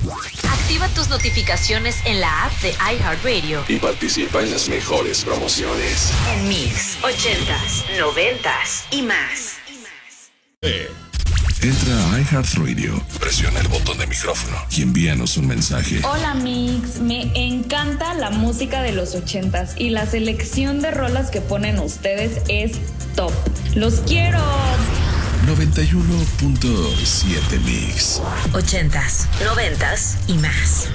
Activa tus notificaciones en la app de iHeartRadio y participa en las mejores promociones. en Mix 80s, 90s y más. Entra a iHeartRadio, presiona el botón de micrófono y envíanos un mensaje. Hola Mix, me encanta la música de los 80s y la selección de rolas que ponen ustedes es top. ¡Los quiero! 91.7 Mix. 80s, 90s y más.